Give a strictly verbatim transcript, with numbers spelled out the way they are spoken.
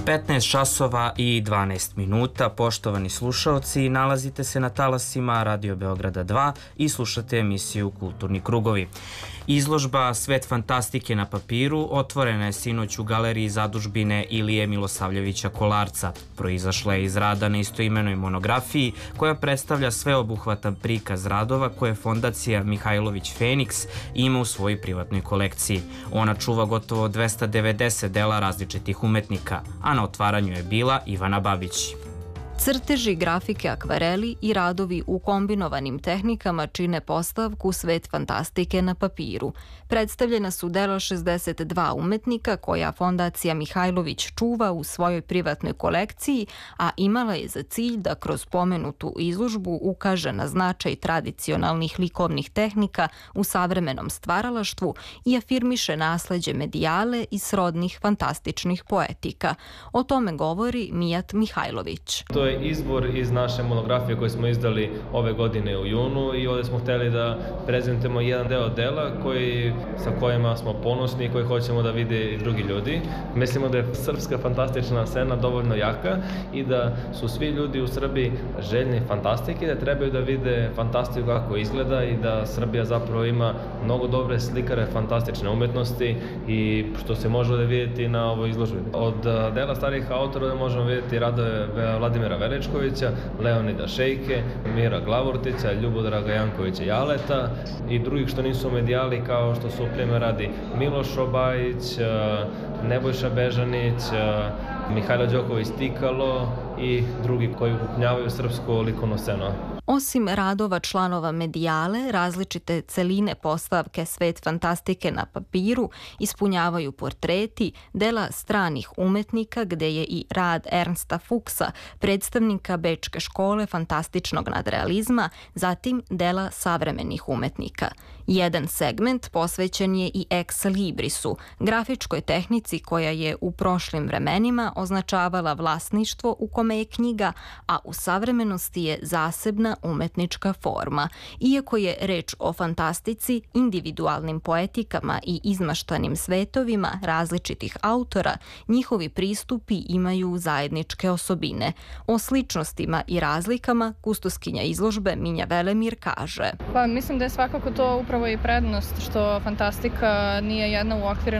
petnaest časova i dvanaest minuta, poštovani slušaoci, nalazite se na talasima Radio Beograda dva i slušate emisiju Kulturni krugovi. Izložba Svet fantastike na papiru otvorena je sinoć u galeriji zadužbine Ilije Milosavljevića Kolarca. Proizašla je iz rada na istoimenoj monografiji koja predstavlja sveobuhvatan prikaz radova koje fondacija Mihajlović Feniks ima u svojoj privatnoj kolekciji. Ona čuva gotovo dvesta devedeset dela različitih umetnika, a na otvaranju je bila Ivana Babić. Crteži, grafike, akvareli i radovi u kombinovanim tehnikama čine postavku Svet fantastike na papiru. Predstavljena su dela šezdeset dva umetnika koja fondacija Mihajlović čuva u svojoj privatnoj kolekciji, a imala je za cilj da kroz pomenutu izložbu ukaže na značaj tradicionalnih likovnih tehnika u savremenom stvaralaštvu i afirmiše nasleđe medijale i srodnih fantastičnih poetika. O tome govori Mijat Mihajlović. To je izbor iz naše monografije koje smo izdali ove godine u junu i ovdje smo hteli da prezentujemo jedan deo dela koji, sa kojima smo ponosni i koji hoćemo da vide i drugi ljudi. Mislimo da je srpska fantastična scena dovoljno jaka i da su svi ljudi u Srbiji željni fantastike i da trebaju da vide fantastiku kako izgleda i da Srbija zapravo ima mnogo dobre slikare fantastične umetnosti i što se može da vidjeti na ovoj izložbi. Od dela starih autora možemo vidjeti radove Vladimira Veličkovića, Leonida Šejke, Mira Glavortića, Ljubodraga Jankovića Jaleta i drugih što nisu medijali kao što su primjer radi Miloš Obajić, Nebojša Bežanić, Mihajlo Đoković Tikalo i drugi koji ukupnjavaju srpsku likovnu scenu. Osim radova članova medijale, različite celine postavke Svet fantastike na papiru ispunjavaju portreti, dela stranih umetnika gde je i rad Ernsta Fuchsa, predstavnika Bečke škole fantastičnog nadrealizma, zatim dela savremenih umetnika. Jedan segment posvećen je i ex librisu, grafičkoj tehnici koja je u prošlim vremenima označavala vlasništvo u kome je knjiga, a u savremenosti je zasebna umetnička forma. Iako je reč o fantastici, individualnim poetikama i izmaštanim svetovima različitih autora, njihovi pristupi imaju zajedničke osobine. O sličnostima i razlikama kustoskinja izložbe Minja Velemir kaže. Pa mislim da je svakako to upravo i prednost što fantastika nije jedna uokvirena